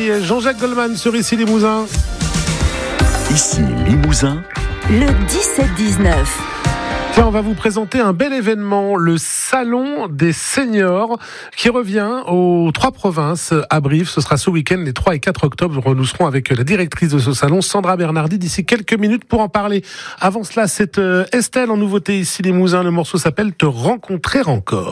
mercredi. Jean-Jacques Goldman sur Ici Limousin. Ici Limousin. Le 17-19. Tiens, on va vous présenter un bel événement, le Salon des Seniors, qui revient aux 3 provinces à Brive. Ce sera ce week-end, les 3 et 4 octobre. Nous serons avec la directrice de ce salon, Sandra Bernardi, d'ici quelques minutes pour en parler. Avant cela, c'est Estelle en nouveauté Ici Limousin. Le morceau s'appelle « Te rencontrer encore ».